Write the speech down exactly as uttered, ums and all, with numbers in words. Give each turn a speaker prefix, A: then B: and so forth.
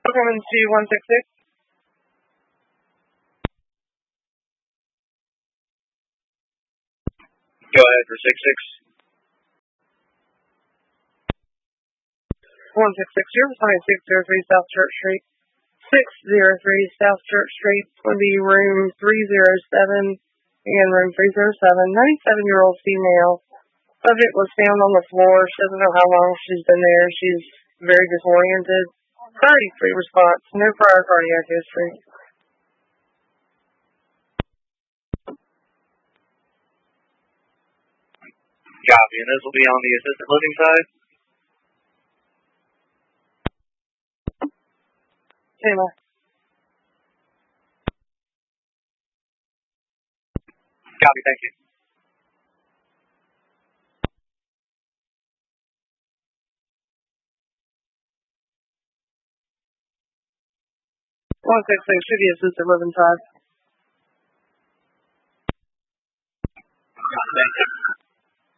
A: Welcome to one six six.
B: Go ahead for six six.
A: one six six zero, sorry, six zero three South Church Street. six zero three South Church Street. It's going to be room three oh seven and room three oh seven. ninety-seven-year-old female. Subject was found on the floor. She doesn't know how long she's been there. She's very disoriented. thirty-three response. No prior cardiac history.
B: Copy, and this will be on the assisted living side.
A: Taylor.
B: Copy, thank you.
A: one six six should be assisted living side.
B: Thank you.